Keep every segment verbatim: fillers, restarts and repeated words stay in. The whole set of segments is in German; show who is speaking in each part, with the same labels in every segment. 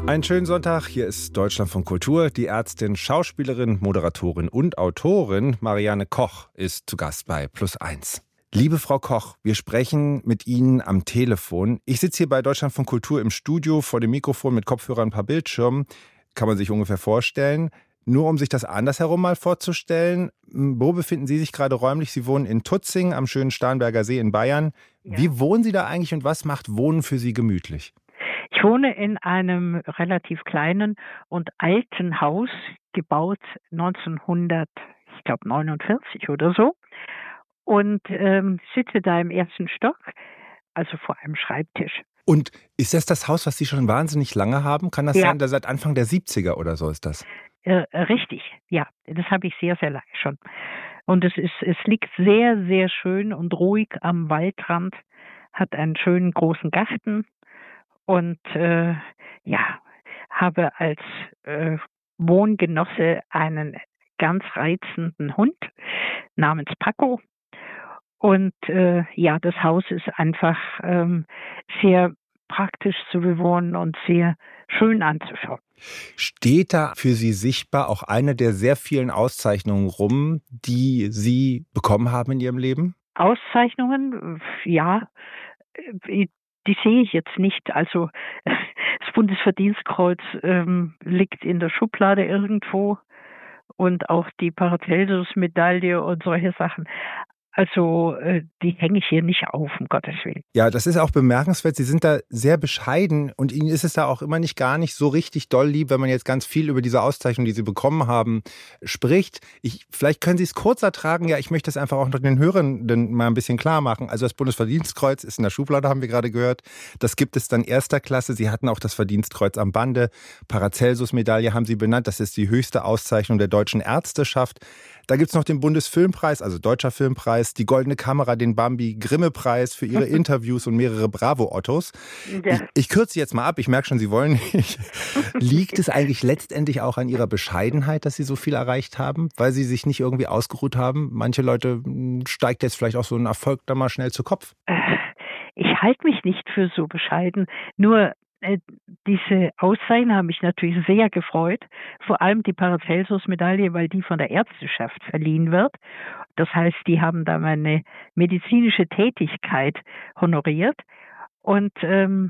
Speaker 1: Einen schönen Sonntag, hier ist Deutschlandfunk Kultur. Die Ärztin, Schauspielerin, Moderatorin und Autorin Marianne Koch ist zu Gast bei Plus eins. Liebe Frau Koch, wir sprechen mit Ihnen am Telefon. Ich sitze hier bei Deutschlandfunk Kultur im Studio vor dem Mikrofon mit Kopfhörern, ein paar Bildschirmen. Kann man sich ungefähr vorstellen. Nur um sich das andersherum mal vorzustellen, wo befinden Sie sich gerade räumlich? Sie wohnen in Tutzing am schönen Starnberger See in Bayern.
Speaker 2: Ja.
Speaker 1: Wie wohnen Sie da eigentlich und was macht Wohnen für Sie gemütlich?
Speaker 2: Ich wohne in einem relativ kleinen und alten Haus, gebaut neunzehnhundertneunundvierzig oder so. Und ähm, sitze da im ersten Stock, also vor einem Schreibtisch.
Speaker 1: Und ist das das Haus, was Sie schon wahnsinnig lange haben? Kann das
Speaker 2: Ja.
Speaker 1: sein, dass seit Anfang der siebziger oder so ist das?
Speaker 2: Äh, richtig, ja. Das habe ich sehr, sehr lange schon. Und es ist, es liegt sehr, sehr schön und ruhig am Waldrand, hat einen schönen großen Garten. Und äh, ja, habe als äh, Wohngenosse einen ganz reizenden Hund namens Paco. Und äh, ja, das Haus ist einfach ähm, sehr praktisch zu bewohnen und sehr schön anzuschauen.
Speaker 1: Steht da für Sie sichtbar auch eine der sehr vielen Auszeichnungen rum, die Sie bekommen haben in Ihrem Leben?
Speaker 2: Auszeichnungen, ja, die sehe ich jetzt nicht. Also das Bundesverdienstkreuz ähm, liegt in der Schublade irgendwo und auch die Paracelsus-Medaille und solche Sachen. Also äh, die hänge ich hier nicht auf, um Gottes Willen.
Speaker 1: Ja, das ist auch bemerkenswert. Sie sind da sehr bescheiden und Ihnen ist es da auch immer nicht gar nicht so richtig doll lieb, wenn man jetzt ganz viel über diese Auszeichnung, die Sie bekommen haben, spricht. Ich, vielleicht können Sie es kurz ertragen. Ja, ich möchte es einfach auch noch den Hörenden mal ein bisschen klar machen. Also das Bundesverdienstkreuz ist in der Schublade, haben wir gerade gehört. Das gibt es dann erster Klasse. Sie hatten auch das Verdienstkreuz am Bande. Paracelsus-Medaille haben Sie benannt. Das ist die höchste Auszeichnung der deutschen Ärzteschaft. Da gibt es noch den Bundesfilmpreis, also Deutscher Filmpreis, die Goldene Kamera, den Bambi-Grimme-Preis für Ihre Interviews und mehrere Bravo-Ottos.
Speaker 2: Ja.
Speaker 1: Ich, ich kürze jetzt mal ab, ich merke schon, Sie wollen nicht. Liegt es eigentlich letztendlich auch an Ihrer Bescheidenheit, dass Sie so viel erreicht haben, weil Sie sich nicht irgendwie ausgeruht haben? Manche Leute steigt jetzt vielleicht auch so ein Erfolg da mal schnell zu Kopf.
Speaker 2: Ich halte mich nicht für so bescheiden, nur äh, diese Auszeichnung hat mich natürlich sehr gefreut, vor allem die Paracelsus-Medaille, weil die von der Ärzteschaft verliehen wird. Das heißt, die haben da meine medizinische Tätigkeit honoriert. Und ähm,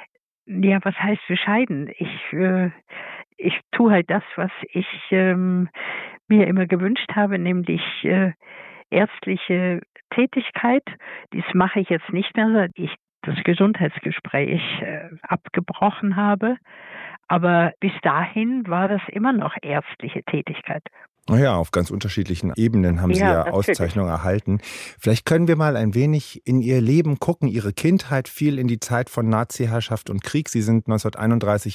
Speaker 2: ja, was heißt bescheiden? Ich, äh, ich tue halt das, was ich ähm, mir immer gewünscht habe, nämlich äh, ärztliche Tätigkeit. Dies mache ich jetzt nicht mehr, seit ich das Gesundheitsgespräch äh, abgebrochen habe. Aber bis dahin war das immer noch ärztliche Tätigkeit.
Speaker 1: Naja, auf ganz unterschiedlichen Ebenen haben Sie
Speaker 2: Ja,
Speaker 1: ja
Speaker 2: natürlich.
Speaker 1: Auszeichnungen erhalten. Vielleicht können wir mal ein wenig in Ihr Leben gucken. Ihre Kindheit fiel in die Zeit von Nazi-Herrschaft und Krieg. Sie sind neunzehnhunderteinunddreißig